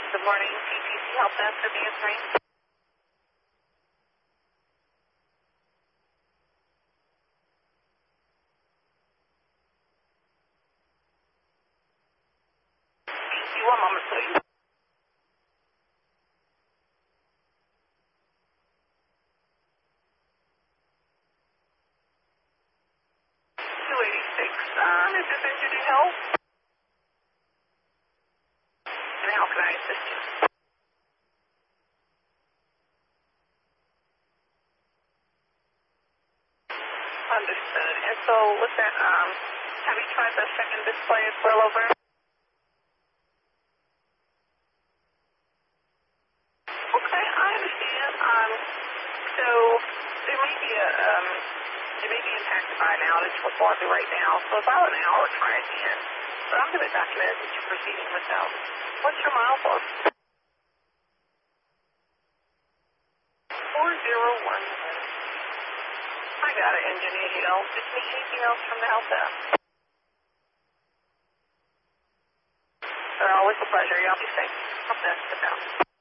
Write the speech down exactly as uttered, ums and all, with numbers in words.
Good morning, P T C Help Desk at the answering. P T C, one moment, please. two eighty-six, um, is this engineer help? And how can I assist you? Understood. And so with that, um, have you tried the second display as well over? Okay, I understand. Um, so there may be a, um, it may be impacted by an outage for Farley right now. So about an hour, try again. But I'm going to document that you're proceeding without. What's your mile post? four zero one one. I got it, Engineer Hill. Just need anything else from the help desk? Sir, always a pleasure. Y'all be safe. Help desk, sit down.